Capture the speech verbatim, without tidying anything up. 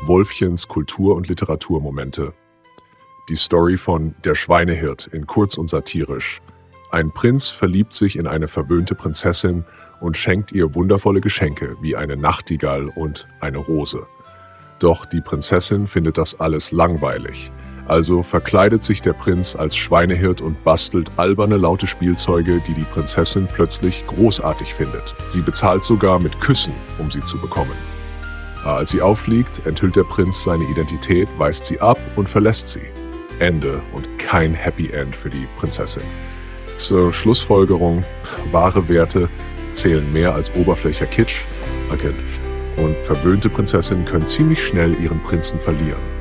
Wolfchens Kultur- und Literaturmomente. Die Story von Der Schweinehirt in kurz und satirisch. Ein Prinz verliebt sich in eine verwöhnte Prinzessin und schenkt ihr wundervolle Geschenke wie eine Nachtigall und eine Rose. Doch die Prinzessin findet das alles langweilig. Also verkleidet sich der Prinz als Schweinehirt und bastelt alberne, laute Spielzeuge, die die Prinzessin plötzlich großartig findet. Sie bezahlt sogar mit Küssen, um sie zu bekommen. Als sie auffliegt, enthüllt der Prinz seine Identität, weist sie ab und verlässt sie. Ende und kein Happy End für die Prinzessin. Zur Schlussfolgerung: wahre Werte zählen mehr als oberflächlicher Kitsch. Und verwöhnte Prinzessinnen können ziemlich schnell ihren Prinzen verlieren.